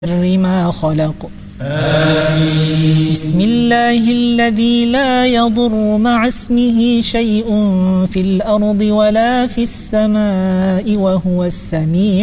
ما خلق. آمين. بسم الله الذي لا يضر مع اسمه شيء في الأرض ولا في السماء وهو السميع